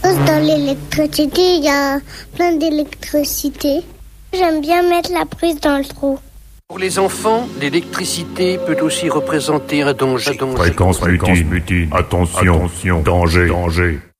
Dans l'électricité, il y a plein d'électricité. J'aime bien mettre la prise dans le trou. Pour les enfants, l'électricité peut aussi représenter un danger. Fréquence mutine. Attention, danger.